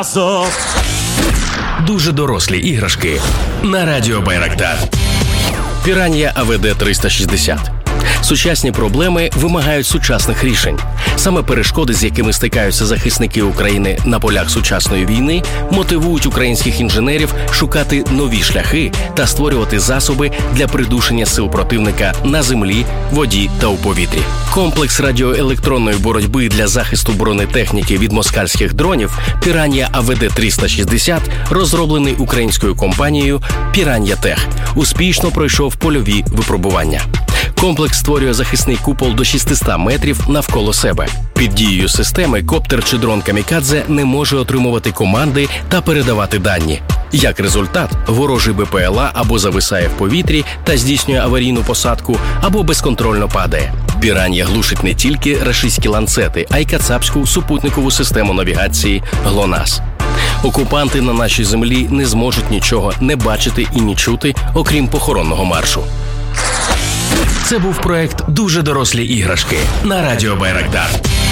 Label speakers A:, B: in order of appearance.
A: Дуже дорослі іграшки на радіо Байрактар. Піран'я АВД-360. Сучасні проблеми вимагають сучасних рішень. Саме перешкоди, з якими стикаються захисники України на полях сучасної війни, мотивують українських інженерів шукати нові шляхи та створювати засоби для придушення сил противника на землі, воді та у повітрі. Комплекс радіоелектронної боротьби для захисту бронетехніки від москальських дронів «Піран'я АВД-360» розроблений українською компанією «Піран'я Тех». Успішно пройшов польові випробування. Комплекс створює захисний купол до 600 метрів навколо себе. Під дією системи коптер чи дрон «Камікадзе» не може отримувати команди та передавати дані. Як результат, ворожий БПЛА або зависає в повітрі та здійснює аварійну посадку, або безконтрольно падає. «Піран'я» глушить не тільки рашистські ланцети, а й кацапську супутникову систему навігації «ГЛОНАСС». Окупанти на нашій землі не зможуть нічого не бачити і не чути, окрім похоронного маршу. Це був проект «Дуже дорослі іграшки» на радіо Байрактар.